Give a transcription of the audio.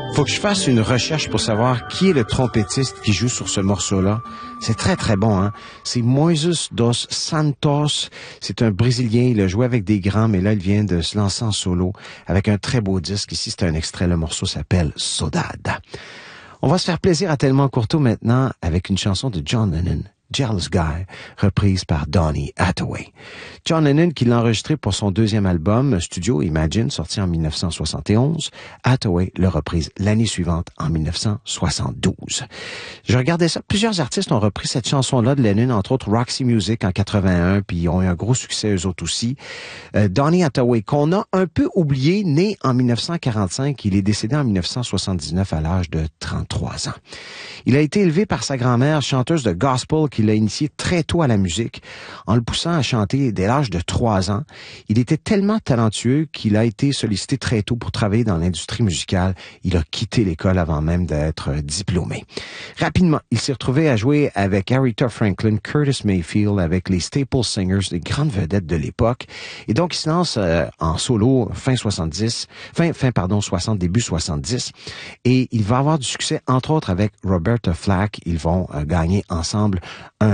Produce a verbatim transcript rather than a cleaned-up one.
Faut que je fasse une recherche pour savoir qui est le trompettiste qui joue sur ce morceau-là. C'est très, très bon, hein. C'est Moises dos Santos. C'est un Brésilien. Il a joué avec des grands, mais là, il vient de se lancer en solo avec un très beau disque. Ici, c'est un extrait. Le morceau s'appelle Saudade. On va se faire plaisir à Tellement Courteau maintenant avec une chanson de John Lennon, Jealous Guy, reprise par Donny Hathaway. John Lennon qui l'a enregistré pour son deuxième album studio Imagine, sorti en dix-neuf cent soixante et onze. Hathaway l'a reprise l'année suivante en dix-neuf cent soixante-douze. Je regardais ça, plusieurs artistes ont repris cette chanson-là de Lennon, entre autres Roxy Music en quatre-vingt-un, puis ils ont eu un gros succès eux autres aussi. Euh, Donny Hathaway, qu'on a un peu oublié, né en dix-neuf cent quarante-cinq, il est décédé en dix-neuf cent soixante-dix-neuf à l'âge de trente-trois ans. Il a été élevé par sa grand-mère, chanteuse de gospel, qui l'a initié très tôt à la musique, en le poussant à chanter dès l'âge de trois ans. Il était tellement talentueux qu'il a été sollicité très tôt pour travailler dans l'industrie musicale. Il a quitté l'école avant même d'être diplômé. Rapidement, il s'est retrouvé à jouer avec Aretha Franklin, Curtis Mayfield, avec les Staple Singers, les grandes vedettes de l'époque. Et donc, il se lance euh, en solo fin soixante-dix, fin, fin pardon, soixante, début soixante-dix. Et il va avoir du succès, entre autres, avec Roberta Flack. Ils vont euh, gagner ensemble